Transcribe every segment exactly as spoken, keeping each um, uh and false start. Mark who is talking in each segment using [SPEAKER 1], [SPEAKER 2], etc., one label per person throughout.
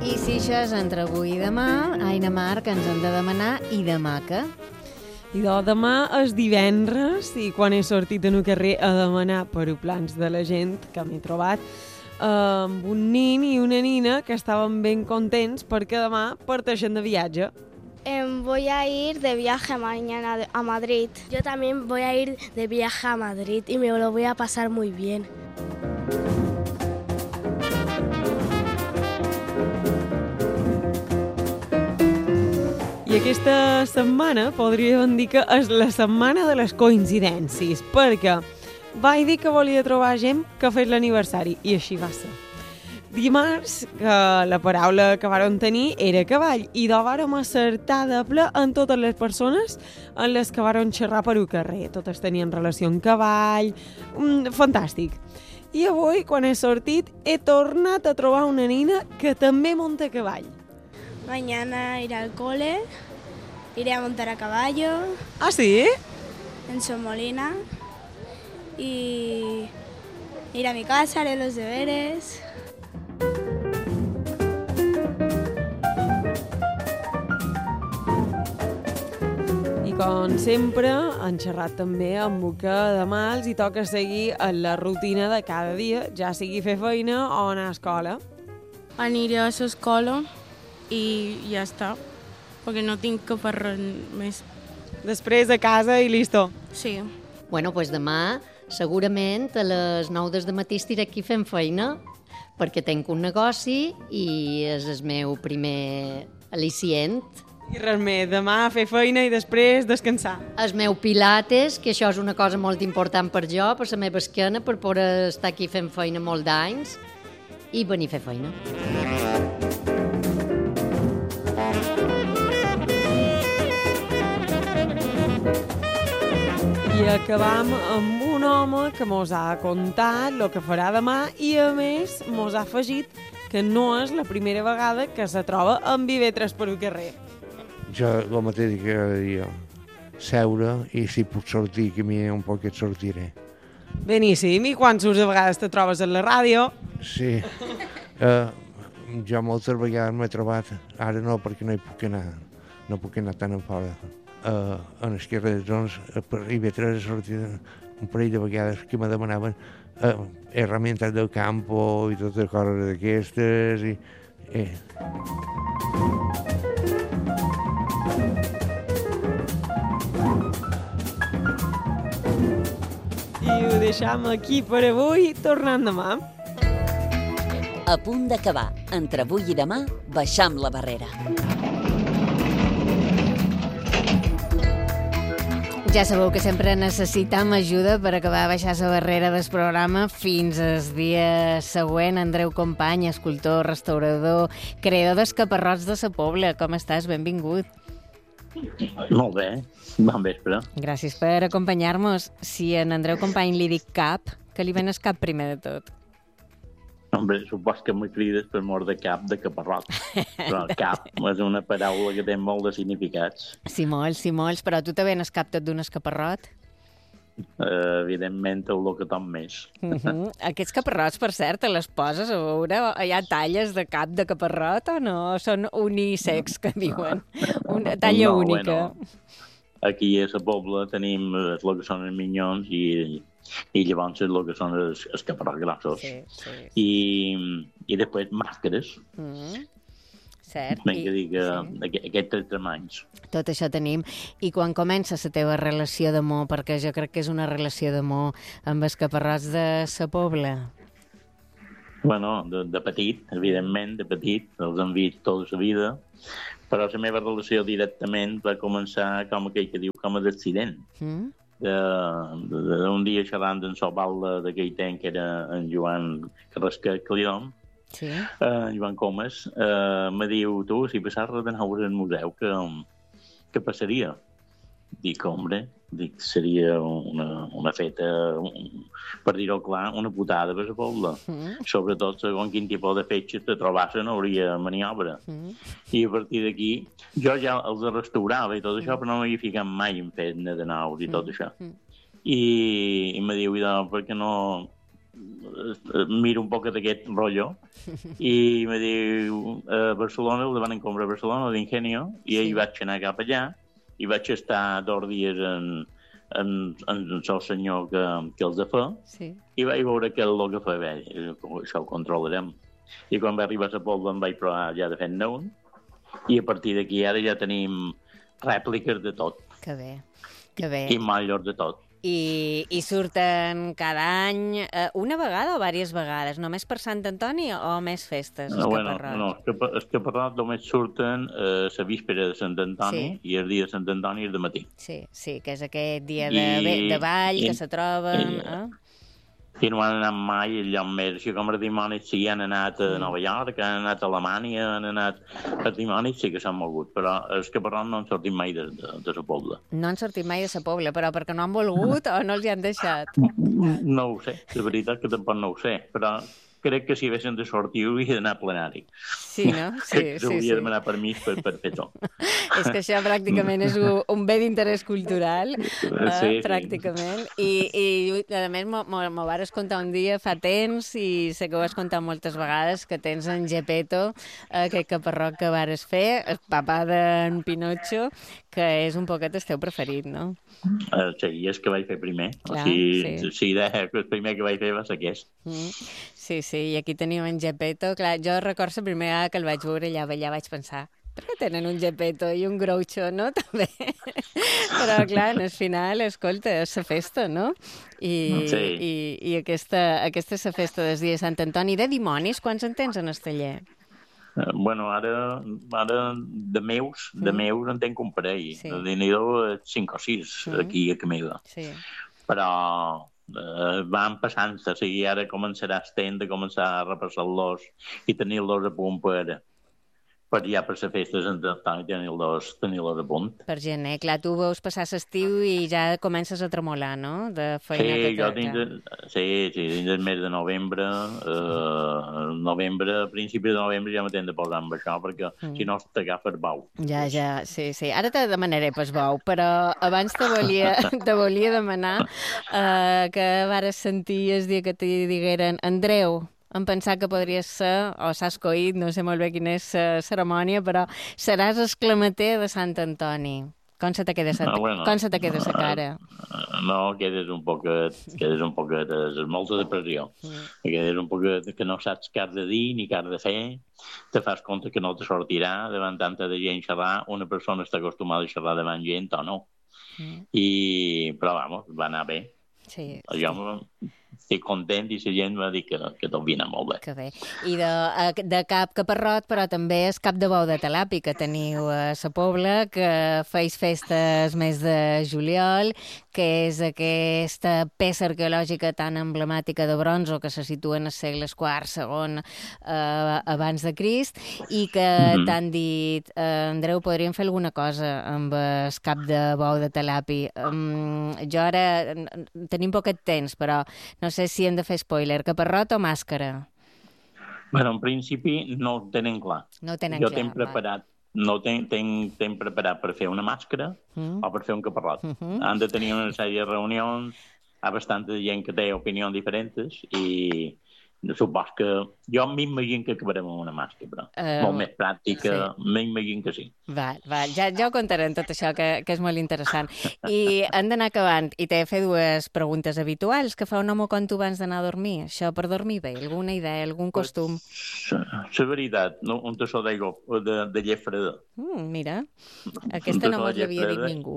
[SPEAKER 1] I si això és entre avui i demà, Aina Mar, que ens hem de demanar i demà què?
[SPEAKER 2] I de demà és divendres i quan he sortit en el carrer a demanar per plans de la gent que m'he trobat amb un nin i una nina que estaven ben contents perquè demà parteixen de viatge.
[SPEAKER 3] Eh, voy a ir de viaje mañana a Madrid.
[SPEAKER 4] Yo también voy a ir de viaje a Madrid y me lo voy a pasar muy bien.
[SPEAKER 2] I aquesta setmana podríem dir que és la setmana de les coincidències, perquè vaig dir que volia trobar gent que fes l'aniversari, i així va ser. Dimarts, que la paraula que vàrem tenir era cavall, i de vàrem acertar de ple en totes les persones en les que vàrem xerrar per un carrer. Totes tenien relació amb cavall, mm, fantàstic. I avui, quan he sortit, he tornat a trobar una nina que també munta a cavall.
[SPEAKER 3] Mañana iré al cole, iré a montar a caballo.
[SPEAKER 2] Ah, sí?
[SPEAKER 3] En Somolina. Y ir a mi casa, haré los deberes.
[SPEAKER 2] I com sempre, han xerrat també amb el que demà els hi toca seguir en la rutina de cada dia, ja sigui fer feina o anar a escola.
[SPEAKER 4] Aniré a l'escola i ja està, perquè no tinc que fer res més.
[SPEAKER 2] Després a casa i listo.
[SPEAKER 4] Sí.
[SPEAKER 1] Bueno, doncs demà segurament a les nou del matí estiré aquí fent feina, perquè tinc un negoci i és el meu primer al·licient.
[SPEAKER 2] I res més, demà fer feina i després descansar.
[SPEAKER 1] El meu pilates, que això és una cosa molt important per jo, per la meva esquena, per poder estar aquí fent feina molt d'anys i venir a fer feina.
[SPEAKER 2] I acabam amb un home que mos ha contat el que farà demà i, a més, mos ha afegit que no és la primera vegada que se troba amb Vivetres per el carrer.
[SPEAKER 5] Jo el mateix que cada dia, seure i si puc sortir, que mi un poquet sortiré.
[SPEAKER 2] Beníssim, i quan surts a vegades te trobes a la ràdio?
[SPEAKER 5] Sí, uh, jo moltes vegades m'he trobat, ara no perquè no hi puc anar, no puc anar tan a fora. Uh, en els carrers, doncs, per I V tres he sortit un parell de vegades que me demanaven uh, herramientas del campo i totes coses d'aquestes i... Eh.
[SPEAKER 2] I ho deixam aquí per avui, tornant demà.
[SPEAKER 6] A punt d'acabar. Entre avui i demà, baixam la barrera.
[SPEAKER 1] Ja sabeu que sempre necessitam ajuda per acabar de baixar la barrera del programa fins al dia següent. Andreu Company, escultor, restaurador, creador d'escaparrots de la Pobla. Com estàs? Benvingut.
[SPEAKER 7] Molt bé, bon vespre.
[SPEAKER 1] Gràcies per acompanyar-nos. Si a en Andreu Company li dic cap, que li ven el cap primer de tot?
[SPEAKER 7] Hombre, supos que me crides per mort de cap de caparrot. Però cap és una paraula que té molt de significats.
[SPEAKER 1] Sí, molts, sí, molts. Però tu te venes cap tot d'un escaparrot?
[SPEAKER 7] Uh, evidentment, el que tot més.
[SPEAKER 1] Uh -huh. Aquests caparrots, per cert, te les poses a veure? Hi ha talles de cap de caparrot o no? Són unisex, que diuen. Una talla
[SPEAKER 7] no,
[SPEAKER 1] única.
[SPEAKER 7] Bueno, aquí a la Pobla tenim el que són els minyons i, i llavors el que són els, els caparrots grossos.
[SPEAKER 1] Sí, sí.
[SPEAKER 7] I, i després màscares.
[SPEAKER 1] Uh -huh. Cert.
[SPEAKER 7] Ben que
[SPEAKER 1] I,
[SPEAKER 7] dic
[SPEAKER 1] sí.
[SPEAKER 7] aquest, aquest tres tremalls.
[SPEAKER 1] Tot això tenim. I quan comença la teva relació d'amor? Perquè jo crec que és una relació d'amor amb els caparrots de la Pobla.
[SPEAKER 7] Bueno, de, de petit, evidentment, de petit, els hem vist tota la vida, però la meva relació directament va començar com aquell que diu com a d'accident. Mm? Un dia xerrant en Sobal d'aquell temps que era en Joan Carrasquer Calion,
[SPEAKER 1] sí.
[SPEAKER 7] uh, Joan Comas, uh, me diu, tu, si passar res de nou al museu, que, que passaria? Dic, hombre, dic, seria una, una feta, un, per dir-ho clar, una putada per la Pobla. Mm. Sobretot, segons quin tipus de fetges te trobassin, no hauria maniobra. Mm. I a partir d'aquí, jo ja els restaurava i tot això, mm. però no m'havia ficat mai en fer-ne de nous i tot mm. això. Mm. I, i me diu, idò, per què no miro un poc d'aquest rotllo i me diu a Barcelona, el van comprar a Barcelona, d'Ingenio, i sí. Ell vaig anar cap allà i vaig estar dos dies en, en, en el senyor que, que els fa sí. I vaig veure que el que fa bé, això ho controlarem. I quan va arribar a la Pobla em vaig provar ja de fer nou i a partir d'aquí ara ja tenim rèpliques de tot.
[SPEAKER 1] Que bé, que bé.
[SPEAKER 7] I mallors de tot.
[SPEAKER 1] I, i surten cada any, eh, una vegada o diverses vegades? Només per Sant Antoni o més festes, els
[SPEAKER 7] bueno,
[SPEAKER 1] caparrots?
[SPEAKER 7] No, els caparrots només surten a la víspera de Sant Antoni sí. I el dia de Sant Antoni és de matí.
[SPEAKER 1] Sí, sí, que és aquest dia de, I, de ball i, que se troben... I, eh?
[SPEAKER 7] I no han anat mai allà més, així com els dimonis sí han anat a Nova York, han anat a Alemanya, han anat... Els dimonis sí que s'han mogut, però els caparrots no han sortit mai de, de, de la Pobla.
[SPEAKER 1] No han sortit mai de la Pobla, però perquè no han volgut o no els hi han deixat?
[SPEAKER 7] No ho sé, de veritat que tampoc no ho sé, però crec que si haguessin de sortir hauria d'anar a plenari.
[SPEAKER 1] Sí, no? Sí,
[SPEAKER 7] crec que
[SPEAKER 1] sí,
[SPEAKER 7] hauria
[SPEAKER 1] sí.
[SPEAKER 7] de demanar permís per, per fer tot.
[SPEAKER 1] És que això pràcticament és un, un bé d'interès cultural, eh,
[SPEAKER 7] sí,
[SPEAKER 1] pràcticament. I, i a més, m'ho vares contar un dia fa temps i sé que ho has contat moltes vegades, que tens en Gepetto, aquest caparrot que vares fer, el papà d'en Pinocho, que és un poquet el teu preferit, no?
[SPEAKER 7] Uh, sí, és que vaig fer primer.
[SPEAKER 1] Clar,
[SPEAKER 7] o sigui,
[SPEAKER 1] sí.
[SPEAKER 7] Si deia que el primer que vaig fer va ser aquest.
[SPEAKER 1] Mm. Sí, sí, i aquí tenim en Gepetto. Clar, jo recordo la primera vegada que el vaig veure allà, allà vaig pensar, per què tenen un Gepetto i un Groucho, no? També. Però, clar, al final, escolta, és la festa, no? I,
[SPEAKER 7] sí.
[SPEAKER 1] i, i aquesta, aquesta és la festa del dia de Sant Antoni. De dimonis, quants en tens en el taller?
[SPEAKER 7] Uh, bueno, ara, ara de meus, de mm. meus en tenc un parell. Sí. De n'hi cinc o sis mm. aquí a Camila. Sí. Però uh, van passant-se, o sigui, ara començarà el temps de començar a repassar-los i tenir-los a punt per, per ja per la festa de Sant Antoni tenir-los tenir a punt.
[SPEAKER 1] Per gener, clar, tu veus passar l'estiu i ja comences a tremolar, no? De feina
[SPEAKER 7] sí,
[SPEAKER 1] que
[SPEAKER 7] jo dins de, sí, sí, dins del mes de novembre, eh, novembre, a principi de novembre ja m'he de posar amb això, perquè mm. si no t'agafa el bou.
[SPEAKER 1] Ja, ja, sí, sí. Ara te demanaré pel bou, però abans te volia, te volia demanar eh, que vares sentir el dia que t'hi digueren Andreu, em pensava que podria ser, o s'ha escollit, no sé molt bé quina és la cerimònia, però seràs exclamater de Sant Antoni. Com se te queda la, no, bueno, com se te queda la cara?
[SPEAKER 7] No, quedes un poquet, quedes un poquet, és molta depressió. Mm. Quedes un poquet que no saps què has de dir ni què has de fer, te fas compte que no te sortirà davant tanta de gent xerrar, una persona està acostumada a xerrar davant gent o no. Mm. I, però, vamos, va anar bé.
[SPEAKER 1] Sí,
[SPEAKER 7] jo
[SPEAKER 1] sí.
[SPEAKER 7] Estic content i la gent va dir que, que tot vina molt bé.
[SPEAKER 1] Que bé. I de, de cap caparrot, però també és cap de bou de Talapi, que teniu a la Pobla, que feis festes mes de juliol, que és aquesta peça arqueològica tan emblemàtica de Bronzo que se situa en el segle quart, segon eh, abans de Crist, i que mm-hmm. t'han dit, eh, Andreu, podríem fer alguna cosa amb el cap de bou de Talapi. Um, jo ara tenim poquet temps, però no sé si hem de fer spoiler, caparrot o màscara?
[SPEAKER 7] Bueno, en principi no ho tenen clar.
[SPEAKER 1] No ho tenen
[SPEAKER 7] jo
[SPEAKER 1] clar. Jo
[SPEAKER 7] t'hem preparat, no t'hem preparat per fer una màscara mm. o per fer un caparrot. Mm-hmm. Han de tenir una sèrie de reunions, hi ha bastanta gent que té opinions diferents i supos que jo m'imagino que acabarem amb una màscara, però uh, molt més pràctica, sí. M'imagino que sí.
[SPEAKER 1] Va, va, ja, ja ho contarem tot això, que, que és molt interessant. I hem d'anar acabant, i t'he de fer dues preguntes habituals que fa un home quan tu abans d'anar a dormir. Això per dormir bé, alguna idea, algun costum?
[SPEAKER 7] La veritat, no, un tassó d'aigua de, de llet freda.
[SPEAKER 1] Mm, mira, aquesta no m'ho havia dit ningú.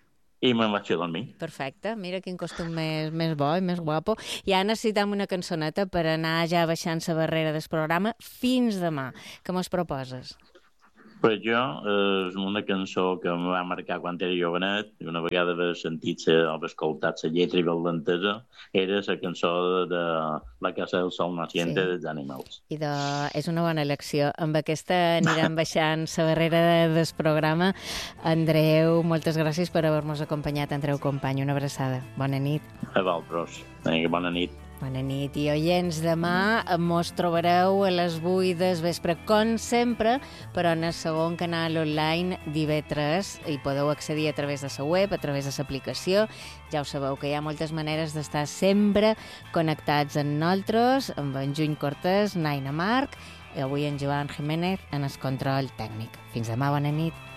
[SPEAKER 7] I me'n vaig a dormir.
[SPEAKER 1] Perfecte, mira quin costum més, més bo i més guapo. Ja necessitem una cançoneta per anar ja baixant la barrera del programa. Fins demà. Què mos proposes?
[SPEAKER 7] Per jo, és una cançó que em va marcar quan era jovenet, i una vegada haver sentit o haver escoltat la lletra i la lentesa, era la cançó de La Casa del Sol Naciente sí. dels Animals.
[SPEAKER 1] I de... és una bona elecció. Amb aquesta anirem baixant la barrera del programa. Andreu, moltes gràcies per haver-nos acompanyat. Andreu Company, una abraçada. Bona nit.
[SPEAKER 7] A vosaltres. Bona nit.
[SPEAKER 1] Bona nit i oients, demà mos trobareu a les vuit del vespre, com sempre, però en el segon canal online d'I V tres. Hi podeu accedir a través de la web, a través de l'aplicació. Ja ho sabeu que hi ha moltes maneres d'estar sempre connectats amb nosaltres, amb en Juny Cortés, Naina Marc, i avui en Joan Jiménez en el control tècnic. Fins demà, bona nit.